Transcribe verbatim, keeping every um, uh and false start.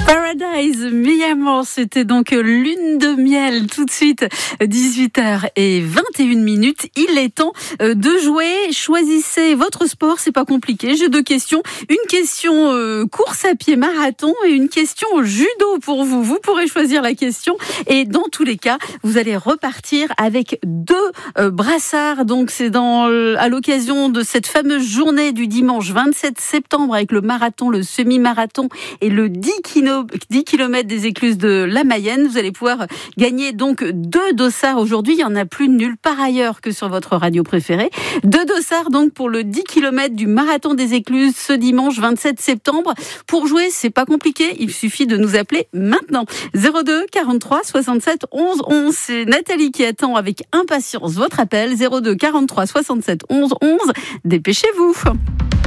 Paradise, mi amor, c'était donc Lune de miel. Tout de suite, dix-huit heures vingt et une minutes. Il est temps de jouer. Choisissez votre sport, c'est pas compliqué. J'ai deux questions. Une question euh, course à pied marathon et une question judo pour vous. Vous pourrez choisir la question et dans tous les cas, vous allez repartir avec deux euh, brassards. Donc c'est dans à l'occasion de cette fameuse journée du dimanche vingt-sept septembre avec le marathon, le semi-marathon et le dix kilomètres des écluses de la Mayenne. Vous allez pouvoir gagner donc deux dossards aujourd'hui. Il n'y en a plus nulle part ailleurs que sur votre radio préférée. Deux dossards donc pour le dix kilomètres du marathon des écluses ce dimanche vingt-sept septembre. Pour jouer, c'est pas compliqué. Il suffit de nous appeler maintenant. zéro deux quarante-trois soixante-sept onze onze. C'est Nathalie qui attend avec impatience votre appel. zéro deux quarante-trois soixante-sept onze onze. Dépêchez-vous.